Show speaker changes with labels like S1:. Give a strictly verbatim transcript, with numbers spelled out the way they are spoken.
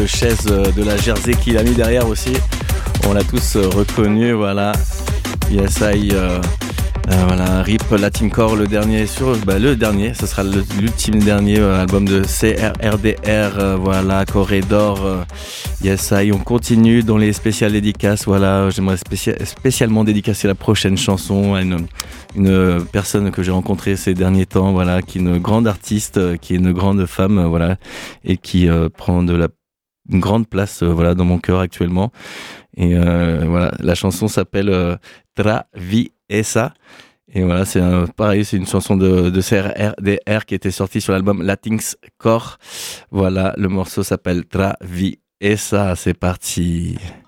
S1: de chaise de la Jersey qu'il a mis derrière aussi. On l'a tous reconnu, voilà. Yes, I, euh, euh, voilà, Rip Latincore, le dernier sur, bah, le dernier, ce sera le, l'ultime dernier euh, album de C R R D R, euh, voilà, Corridor. Euh, yes, I, on continue dans les spéciales dédicaces, voilà. J'aimerais spécia- spécialement dédicacer la prochaine chanson à une, une personne que j'ai rencontrée ces derniers temps, voilà, qui est une grande artiste, euh, qui est une grande femme, euh, voilà, et qui euh, prend de la une grande place, euh, voilà, dans mon cœur actuellement. Et euh, voilà, la chanson s'appelle euh, Traviesa. Et voilà, c'est un, pareil, c'est une chanson de, de C R R D R qui était sortie sur l'album Latinx Core. Voilà, le morceau s'appelle Traviesa. C'est parti.